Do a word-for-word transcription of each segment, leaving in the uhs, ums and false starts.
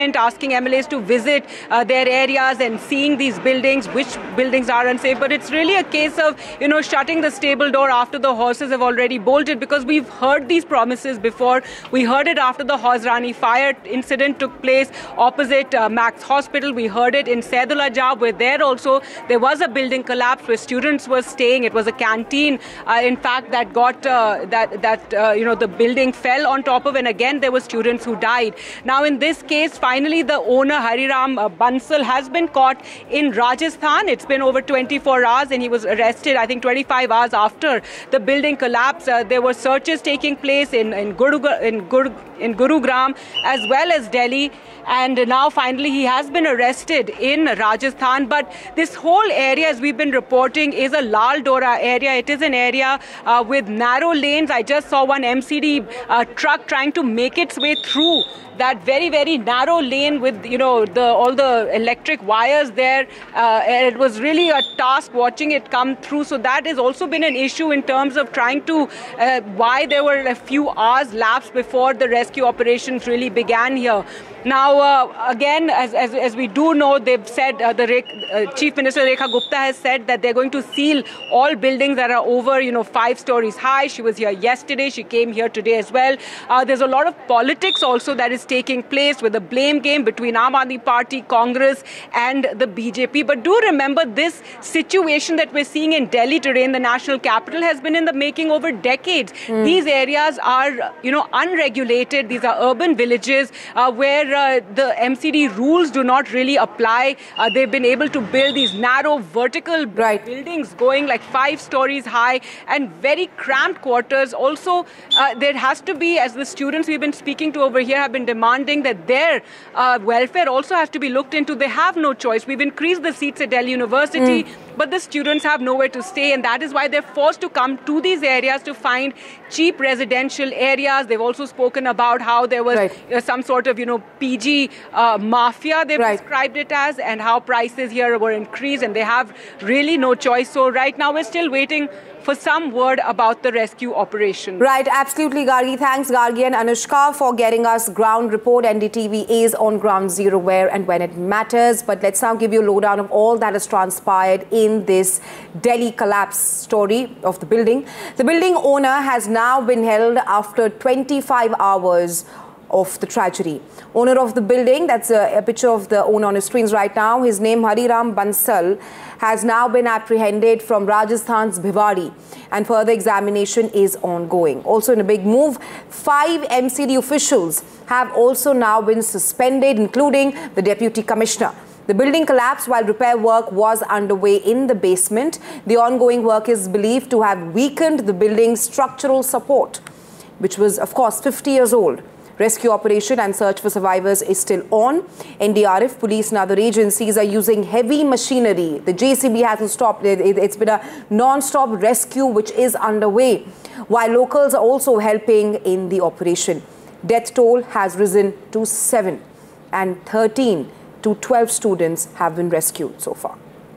asking M L As to visit uh, their areas and seeing these buildings, which buildings are unsafe. But it's really a case of, you know, shutting the stable door after the horses have already bolted, because we've heard these promises before. We heard it after the Hausrani fire incident took place opposite uh, Max Hospital. We heard it in Saidullah, where there also there was a building collapse where students were staying. It was a canteen, uh, in fact, that got uh, that that uh, you know the building fell on top of, and again there were students who died. Now in this case, finally, the owner, Hariram uh, Bansal, has been caught in Rajasthan. It's been over twenty-four hours and he was arrested, I think, twenty-five hours after the building collapse. Uh, there were searches taking place in, in, Guru, in, Guru, in Gurugram as well as Delhi. And now finally he has been arrested in Rajasthan. But this whole area, as we've been reporting, is a Lal Dora area. It is an area uh, with narrow lanes. I just saw one M C D uh, truck trying to make its way through that very, very narrow lane with, you know, the all the electric wires there. Uh, and it was really a task watching it come through. So that has also been an issue in terms of trying to, uh, why there were a few hours lapsed before the rescue operations really began here. Now, uh, again, as, as, as we do know, they've said, uh, the uh, Chief Minister Rekha Gupta has said that they're going to seal all buildings that are over, you know, five stories high. She was here yesterday. She came here today as well. Uh, there's a lot of politics also that is taking place with a blame game between Aam Aadmi Party, Congress and the B J P. But do remember, this situation that we're seeing in Delhi today, in the national capital, has been in the making over decades. Mm. These areas are, you know, unregulated. These are urban villages uh, where Uh, the M C D rules do not really apply. Uh, they've been able to build these narrow vertical right. buildings going like five stories high and very cramped quarters. Also, uh, there has to be, as the students we've been speaking to over here have been demanding, that their uh, welfare also has to be looked into. They have no choice. We've increased the seats at Delhi University, mm. but the students have nowhere to stay, and that is why they're forced to come to these areas to find cheap residential areas. They've also spoken about how there was right. uh, some sort of, you know, P G uh, mafia, they've right. described it as, and how prices here were increased, and they have really no choice. So right now we're still waiting for some word about the rescue operation. Right, absolutely, Gargi. Thanks, Gargi and Anushka, for getting us ground report. N D T V is on ground zero where and when it matters. But let's now give you a lowdown of all that has transpired in this Delhi collapse story of the building. The building owner has now been held after twenty-five hours of the tragedy. Owner of the building, that's a, a picture of the owner on his screens right now. His name, Hariram Bansal, has now been apprehended from Rajasthan's Bhiwadi, and further examination is ongoing. Also in a big move, five M C D officials have also now been suspended, including the Deputy Commissioner. The building collapsed while repair work was underway in the basement. The ongoing work is believed to have weakened the building's structural support, which was, of course, fifty years old. Rescue operation and search for survivors is still on. N D R F, police and other agencies are using heavy machinery. The J C B hasn't stopped. It, it, it's been a non-stop rescue which is underway, while locals are also helping in the operation. Death toll has risen to seven, and thirteen to twelve students have been rescued so far.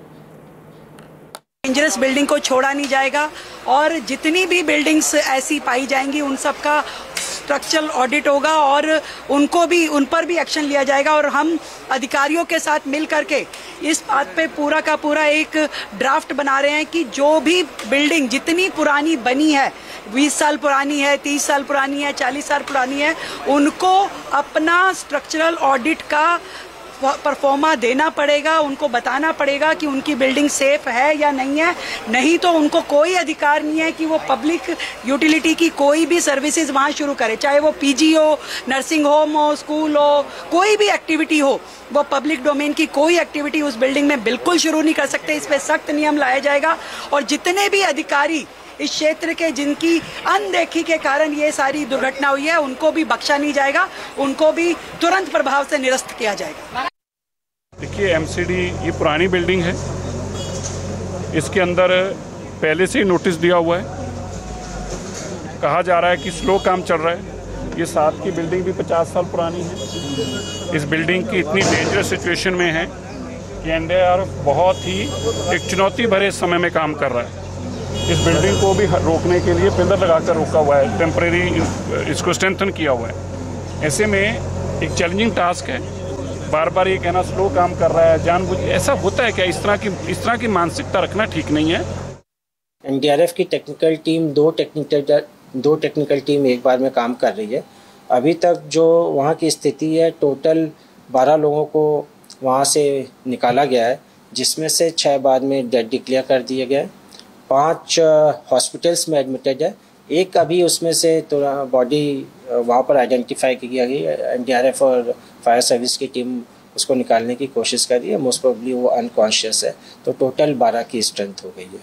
Dangerous building को छोड़ा नहीं जाएगा, और जितनी भी buildings ऐसी पाई जाएंगी उन सब का स्ट्रक्चरल ऑडिट होगा और उनको भी उन पर भी एक्शन लिया जाएगा। और हम अधिकारियों के साथ मिल करके इस बात पे पूरा का पूरा एक ड्राफ्ट बना रहे हैं कि जो भी बिल्डिंग जितनी पुरानी बनी है, बीस साल पुरानी है, तीस साल पुरानी है, चालीस साल पुरानी है, उनको अपना स्ट्रक्चरल ऑडिट का परफॉर्मा देना पड़ेगा। उनको बताना पड़ेगा कि उनकी बिल्डिंग सेफ है या नहीं है। नहीं तो उनको कोई अधिकार नहीं है कि वो पब्लिक यूटिलिटी की कोई भी सर्विसेज वहाँ शुरू करे, चाहे वो पीजी हो, नर्सिंग होम हो, स्कूल हो, कोई भी एक्टिविटी हो। वो पब्लिक डोमेन की कोई एक्टिविटी उस बिल्डिंग में बिल्कुल शुरू नहीं कर सकते। इस पर सख्त नियम लाया जाएगा, और जितने भी अधिकारी इस क्षेत्र के जिनकी अनदेखी के कारण ये सारी दुर्घटना हुई है, उनको भी बख्शा नहीं जाएगा, उनको भी तुरंत प्रभाव से निरस्त किया जाएगा। देखिए, एमसीडी ये पुरानी बिल्डिंग है, इसके अंदर पहले से ही नोटिस दिया हुआ है। कहा जा रहा है कि स्लो काम चल रहा है। ये साथ की बिल्डिंग भी पचास साल पुरानी है। इस बिल्डिंग की इतनी डेंजरस सिचुएशन में है कि एनडीआरएफ बहुत ही एक चुनौती भरे समय में काम कर रहा है। इस बिल्डिंग को भी रोकने के लिए पिलर लगाकर रोका हुआ है, टेम्परेरी इसको स्ट्रेंथन किया हुआ है। ऐसे में एक चैलेंजिंग टास्क है। बार बार ये कहना स्लो काम कर रहा है, जानबूझ, ऐसा होता है क्या? इस तरह की इस तरह की मानसिकता रखना ठीक नहीं है। एनडीआरएफ की टेक्निकल टीम दो टेक्निकल दो टेक्निकल टीम एक बार में काम कर रही है। अभी तक जो वहाँ की स्थिति है, टोटल बारह लोगों को वहाँ से निकाला गया है, जिसमें से छः बाद में डेड डिक्लेयर कर दिए गए, पांच हॉस्पिटल्स में एडमिटेड है, एक अभी उसमें से थोड़ा बॉडी वहाँ पर आइडेंटिफाई किया गई है। एनडीआरएफ और फायर सर्विस की टीम उसको निकालने की कोशिश कर रही है, मोस्ट प्रोबेबली वो अनकॉन्शियस है। तो टोटल बारह की स्ट्रेंथ हो गई है।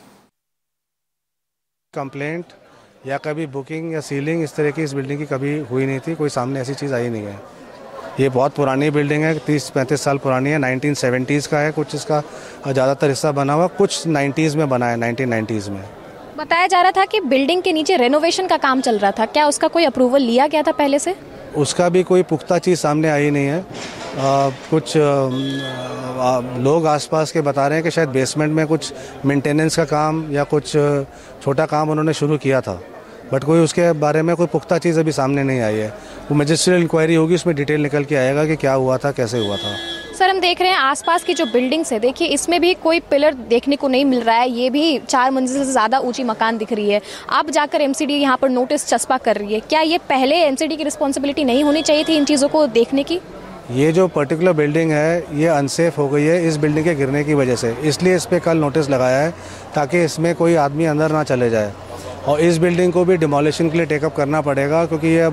कंप्लेंट या कभी बुकिंग या सीलिंग इस तरह की इस बिल्डिंग की कभी हुई नहीं थी, कोई सामने ऐसी चीज़ आई नहीं है। ये बहुत पुरानी बिल्डिंग है, तीस पैंतीस साल पुरानी है, नाइनटीन सेवेंटीज़ का है, कुछ इसका ज़्यादातर हिस्सा बना हुआ, कुछ नाइन्टीज़ में बना है, नाइनटीन नाइन्टीज़ में। बताया जा रहा था कि बिल्डिंग के नीचे रेनोवेशन का काम चल रहा था, क्या उसका कोई अप्रूवल लिया गया था पहले से? उसका भी कोई पुख्ता चीज़ सामने आई नहीं है। आ, कुछ आ, आ, लोग आसपास के बता रहे हैं कि शायद बेसमेंट में कुछ मेंटेनेंस का काम या कुछ छोटा काम उन्होंने शुरू किया था, बट कोई उसके बारे में कोई पुख्ता चीज़ अभी सामने नहीं आई है। वो मजिस्ट्रियल इंक्वायरी होगी, उसमें डिटेल निकल के आएगा कि क्या हुआ था, कैसे हुआ था। सर, हम देख रहे हैं आसपास की जो बिल्डिंग्स है, देखिए इसमें भी कोई पिलर देखने को नहीं मिल रहा है। ये भी चार मंजिल से ज़्यादा ऊंची मकान दिख रही है। अब जाकर एमसीडी यहाँ पर नोटिस चस्पा कर रही है, क्या ये पहले एमसीडी की रिस्पॉन्सिबिलिटी नहीं होनी चाहिए थी इन चीज़ों को देखने की? ये जो पर्टिकुलर बिल्डिंग है ये अनसेफ हो गई है इस बिल्डिंग के गिरने की वजह से, इसलिए इस पर कल नोटिस लगाया है ताकि इसमें कोई आदमी अंदर ना चले जाए। और इस बिल्डिंग को भी डिमोलिशन के लिए टेकअप करना पड़ेगा, क्योंकि ये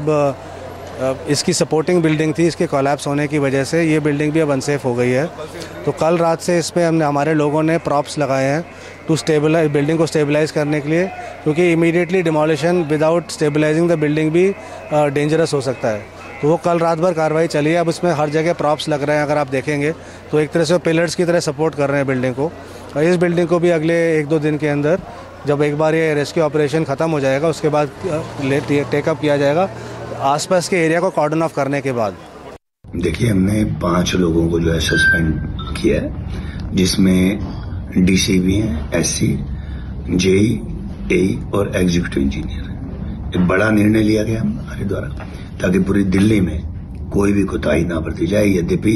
अब इसकी सपोर्टिंग बिल्डिंग थी, इसके कोलैप्स होने की वजह से ये बिल्डिंग भी अब अनसेफ हो गई है। तो कल रात से इस पर हमने हमारे लोगों ने प्रॉप्स लगाए हैं टू स्टेबलाइज बिल्डिंग को स्टेबलाइज करने के लिए, क्योंकि immediately demolition without stabilising the building भी डेंजरस हो सकता है। तो वो कल रात भर कार्रवाई चली है। अब इसमें हर जगह प्रॉप्स लग रहे हैं, अगर आप देखेंगे तो एक तरह से पिलर्स की तरह सपोर्ट कर रहे हैं बिल्डिंग को। और इस बिल्डिंग को भी अगले एक दो दिन के अंदर, जब एक बार ये रेस्क्यू ऑपरेशन ख़त्म हो जाएगा, उसके बाद टेकअप किया जाएगा आसपास के एरिया को कॉर्डन ऑफ करने के बाद। देखिए, हमने पांच लोगों को जो है सस्पेंड किया है, जिसमें डीसी भी हैं, एससी, जेई, एई और एग्जीक्यूटिव इंजीनियर। एक बड़ा निर्णय लिया गया हमारे द्वारा ताकि पूरी दिल्ली में कोई भी कोताही ना बरती जाए। यद्यपि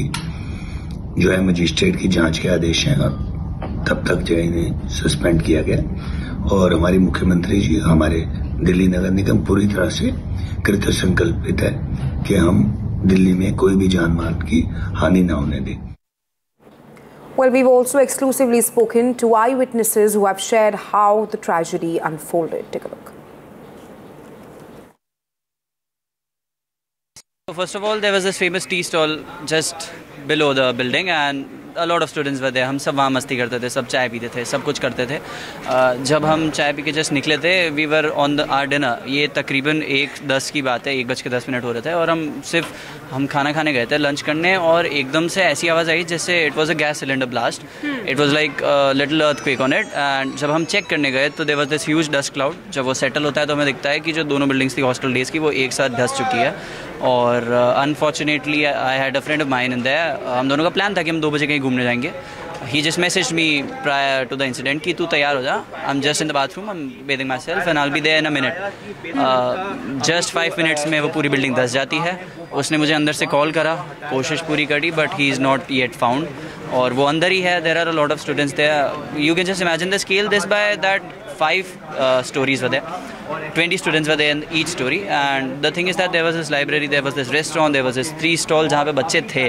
जो है मजिस्ट्रेट की जांच के आदेश हैं, तब तक जो है इन्हें सस्पेंड किया गया। और हमारी मुख्यमंत्री जी, हमारे दिल्ली नगर निगम पूरी तरह से कृत संकल्पित है कि हम दिल्ली में कोई भी जान माल की हानि ना होने दें। Well, we've also exclusively spoken to eyewitnesses who have shared how the tragedy unfolded. Take a look. So first of all, there was this famous tea stall just below the building and a lot of students were there. हम सब वहाँ मस्ती करते थे, सब चाय पीते थे, सब कुछ करते थे। uh, जब हम चाय पी के जस्ट निकले थे, we were on the are dinner. ये तकरीबन एक दस की बात है, एक बज के दस मिनट हो रहे थे और हम सिर्फ हम खाना खाने गए थे, लंच करने, और एकदम से ऐसी आवाज़ आई जैसे it was a gas cylinder blast. It was like little earthquake on it. And जब हम चेक करने गए तो there was this huge dust cloud. जब वो सेटल होता है तो हमें दिखता है कि जो दोनों बिल्डिंग्स थी हॉस्टल डेज की, वो एक साथ धस चुकी है। और unfortunately I had a friend of mine in their. हम दोनों का प्लान था कि हम दो बजे कहीं घूमने जाएंगे। He just messaged me prior to the incident कि तू तैयार हो जा, I'm just in the bathroom, I'm bathing myself and I'll be there in a minute. uh, just five minutes में वो पूरी बिल्डिंग धस जाती है। उसने मुझे अंदर से कॉल करा, कोशिश पूरी करी, but he is not yet found। और वो अंदर ही है। There are a lot of students there. You can just imagine the scale. This by that five uh, stories were there, twenty students were there in each story, and the thing is that there was this library, there was this restaurant, there was this three stall जहाँ पे बच्चे थे।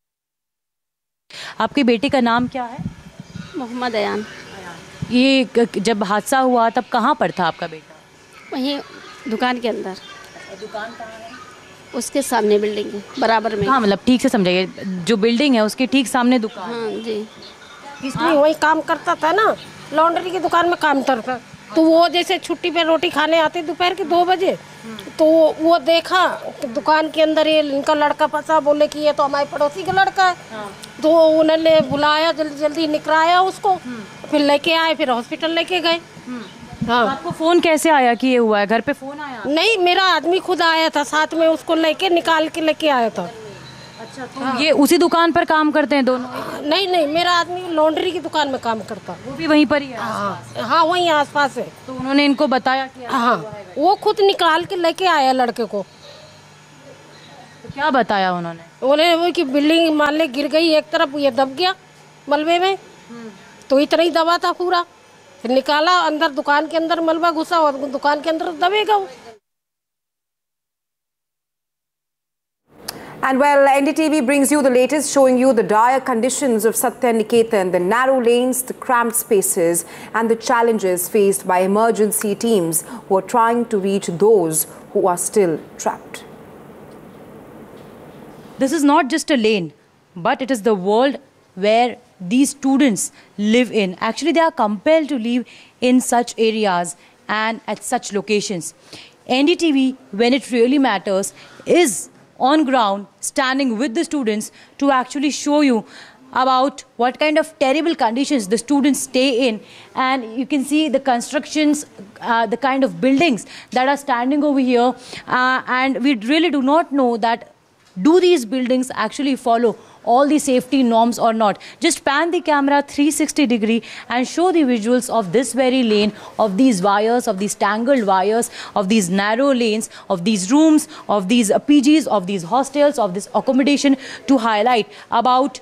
आपकी बेटी का नाम क्या है? मोहम्मद अयान। ये जब हादसा हुआ तब कहाँ पर था आपका बेटा? वहीं दुकान के अंदर। दुकान कहाँ है? उसके सामने बिल्डिंग है, बराबर में। हाँ, मतलब ठीक से समझाइए, जो बिल्डिंग है उसके ठीक सामने दुकान। हाँ जी। इसलिए वही काम करता था ना, लॉन्ड्री की दुकान में काम करता। तो वो जैसे छुट्टी पे रोटी खाने आते दोपहर के दो बजे, तो वो देखा दुकान के अंदर ये इनका लड़का फंसा। बोले कि ये तो हमारे पड़ोसी का लड़का है। हाँ। तो उन्होंने बुलाया, जल्दी जल्दी निकराया उसको, फिर लेके आए, फिर हॉस्पिटल लेके गए। हाँ। आपको फोन कैसे आया कि ये हुआ है? घर पे फोन आया? नहीं, मेरा आदमी खुद आया था, साथ में उसको लेके निकाल के लेके आया था। अच्छा, तो हाँ। ये उसी दुकान पर काम करते हैं दोनों? नहीं नहीं, मेरा आदमी लॉन्ड्री की दुकान में काम करता। वो भी वहीं पर ही है? हाँ हाँ, वहीं आसपास है। तो उन्होंने इनको बताया कि हाँ, वो खुद निकाल के लेके आया लड़के को। क्या बताया उन्होंने? उन्होंने वो कि बिल्डिंग मान ले गिर गई, एक तरफ ये दब गया मलबे में, तो इतना ही दबा था पूरा, फिर निकाला अंदर, दुकान के अंदर मलबा घुसा और दुकान के अंदर दबेगा वो। And well, N D T V brings you the latest, showing you the dire conditions of Satya Niketan, the narrow lanes, the cramped spaces, and the challenges faced by emergency teams who are trying to reach those who are still trapped. This is not just a lane, but it is the world where these students live in. Actually, they are compelled to live in such areas and at such locations. N D T V, when it really matters, is on ground, standing with the students to actually show you about what kind of terrible conditions the students stay in. And you can see the constructions, uh, the kind of buildings that are standing over here. Uh, and we really do not know that do these buildings actually follow all the safety norms or not. Just pan the camera three sixty degree and show the visuals of this very lane, of these wires, of these tangled wires, of these narrow lanes, of these rooms, of these uh, P Gs, of these hostels, of this accommodation, to highlight about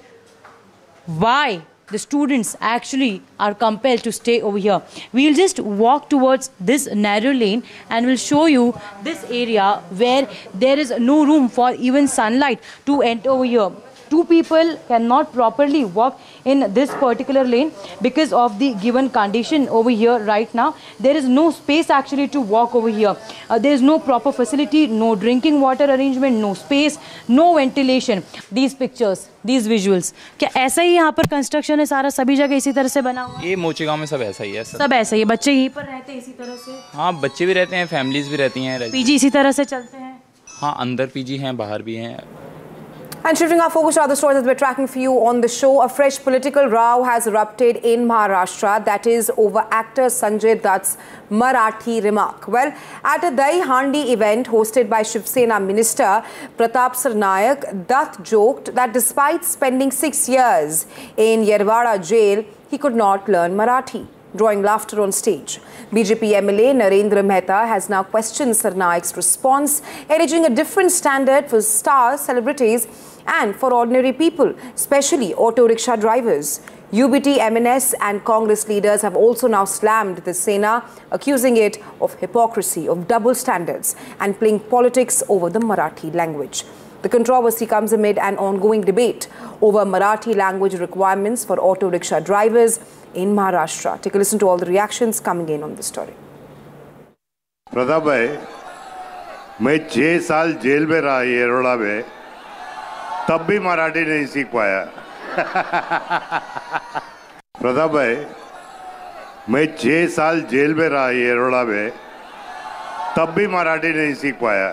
why the students actually are compelled to stay over here. We'll just walk towards this narrow lane and we'll show you this area where there is no room for even sunlight to enter over here. Two people cannot properly walk in this particular lane because of the given condition over here right now. There is no space actually to walk over here. Uh, there is no proper facility, no drinking water arrangement, no space, no ventilation. These pictures, these visuals. क्या ऐसा ही यहाँ पर construction है सारा, सभी जगह इसी तरह से बना हुआ है? ये मोची गांव में सब ऐसा ही है। सब, सब ऐसा ही है। बच्चे यहीं पर रहते हैं इसी तरह से? हाँ, बच्चे भी रहते हैं, फैमिलीज भी रहती हैं। पीजी इसी तरह से चलते हैं? हाँ, अंदर पीजी हैं, बाहर भी हैं। And shifting our focus to other stories that we're tracking for you on the show, a fresh political row has erupted in Maharashtra, that is over actor Sanjay Dutt's Marathi remark. Well, at a Dahi Handi event hosted by Shiv Sena Minister Pratap Sarnaik, Dutt joked that despite spending six years in Yerwada jail, he could not learn Marathi, drawing laughter on stage. B J P M L A Narendra Mehta has now questioned Sarnaik's response, alleging a different standard for stars, celebrities and for ordinary people, especially auto rickshaw drivers. U B T, M N S and Congress leaders have also now slammed the Sena, accusing it of hypocrisy, of double standards and playing politics over the Marathi language. The controversy comes amid an ongoing debate over Marathi language requirements for auto rickshaw drivers in Maharashtra. Take a listen to all the reactions coming in on this story. Pratap भाई, मैं छह साल jail में रहा येरवड़ा में, तब भी मराठी नहीं सीख पाया। प्रताप भाई, मैं छह साल जेल में रहा येरवड़ा में, तब भी मराठी नहीं सीख पाया।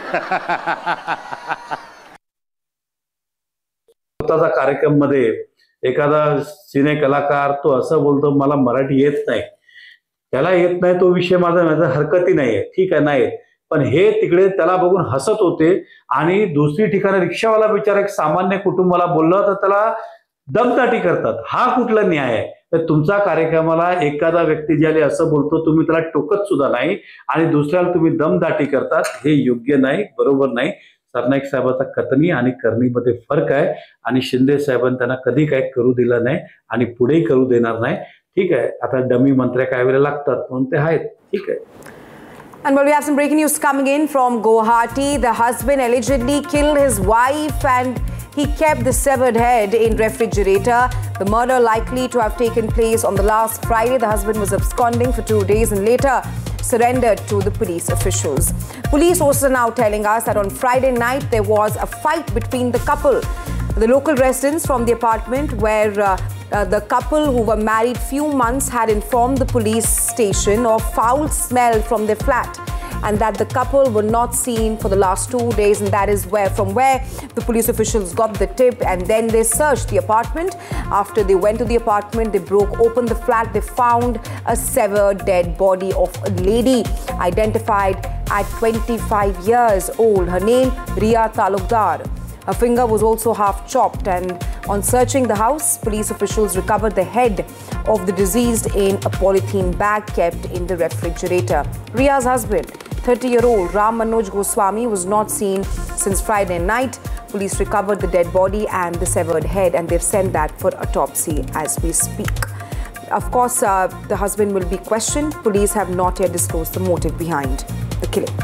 कार्यक्रम मध्ये एखादा सिने कलाकार तो असं बोलतो मला मराठी येत नाही, त्याला येत नाही तो विषय माझा माझा हरकती नाहीये, ठीक आहे नाही, पण हे तिकडे त्याला बघून हसत होते आणि दुसरी ठिकाणी रिक्षावाला बिचारा एक सामान्य कुटुंबाला बोललं तर त्याला दमदाटी करतात. हा कुठला न्याय आहे? तर तुमचा कार्यक्रमाला एखादा व्यक्ती ज्याने असं बोलतो तुम्ही त्याला टोकत सुद्धा नाही आणि दुसऱ्याला तुम्ही दमदाटी करतात, हे योग्य नाही, बरोबर नाही. सरनाईक साहेबांचा कथनी आणि करणीमध्ये फरक आहे आणि शिंदे साहेबांनी त्यांना कधी काय करू दिलं नाही आणि पुढेही करू देणार नाही. ठीक आहे, आता डमी मंत्र्या काय वेळेला लागतात म्हणून ते आहेत, ठीक आहे. And well, we have some breaking news coming in from Guwahati. The husband allegedly killed his wife and he kept the severed head in refrigerator. The murder likely to have taken place on the last Friday. The husband was absconding for two days and later surrendered to the police officials. Police sources are now telling us that on Friday night there was a fight between the couple. The local residents from the apartment where uh, uh, the couple who were married few months had informed the police station of foul smell from their flat and that the couple were not seen for the last two days, and that is where from where the police officials got the tip, and then they searched the apartment. After they went to the apartment, they broke open the flat. They found a severed dead body of a lady identified at twenty-five years old. Her name Riya Talukdar. A finger was also half chopped, and on searching the house, police officials recovered the head of the deceased in a polythene bag kept in the refrigerator. Ria's husband, thirty-year-old Ram Manoj Goswami, was not seen since Friday night. Police recovered the dead body and the severed head, and they've sent that for autopsy as we speak. Of course, uh, the husband will be questioned. Police have not yet disclosed the motive behind the killing.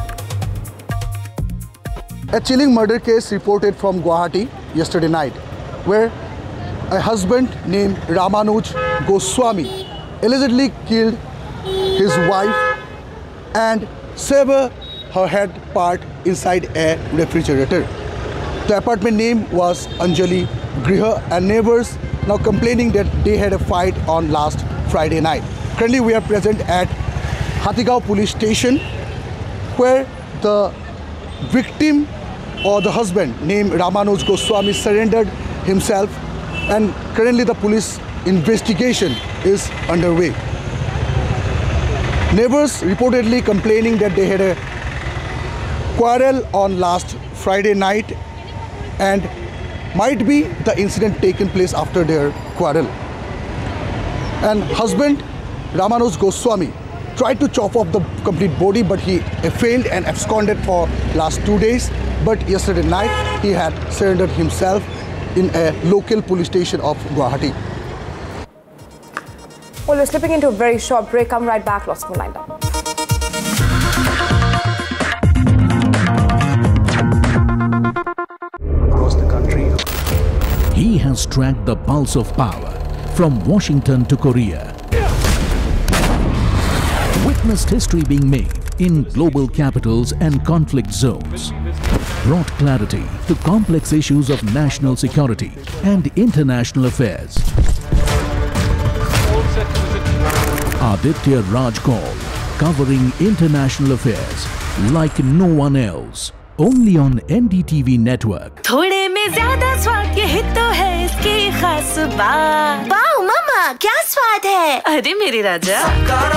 A chilling murder case reported from Guwahati yesterday night, where a husband named Ramanuj Goswami allegedly killed his wife and severed her head part inside a refrigerator. The apartment name was Anjali Griha, and neighbors now complaining that they had a fight on last Friday night. Currently, we are present at Hatigao police station, where the victim or the husband named Ramanuj Goswami surrendered himself, and currently the police investigation is underway. Neighbors reportedly complaining that they had a quarrel on last Friday night, and might be the incident taken place after their quarrel. And husband Ramanuj Goswami tried to chop off the complete body, but he failed and absconded for last two days. But yesterday night, he had surrendered himself in a local police station of Guwahati. Well, we're slipping into a very short break. Come right back. Lots more lined up. Across the country, he has tracked the pulse of power from Washington to Korea. Witnessed history being made in global capitals and conflict zones. Brought clarity to complex issues of national security and international affairs. Aditya Raj Kaul, covering international affairs like no one else. Only on N D T V network. थोड़े में ज्यादा स्वाद यही तो है इसकी खास बात। वाओ मम्मा, क्या स्वाद है? अरे मेरे राजा।